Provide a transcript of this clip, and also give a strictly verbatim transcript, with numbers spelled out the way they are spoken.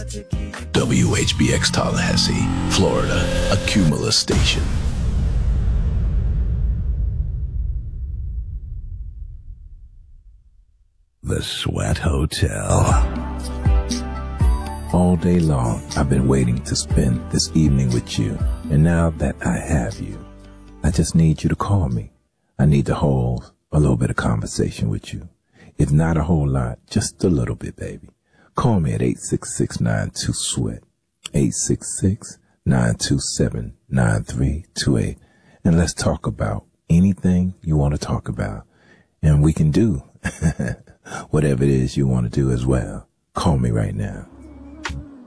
W H B X Tallahassee, Florida, a Cumulus station. The Sweat Hotel. All day long, I've been waiting to spend this evening with you. And now that I have you, I just need you to call me. I need to hold a little bit of conversation with you. If not a whole lot, just a little bit, baby. Call me at eight six six, nine two, S W E T, eight six six, nine two seven, nine three two eight. And let's talk about anything you want to talk about. And we can do whatever it is you want to do as well. Call me right now.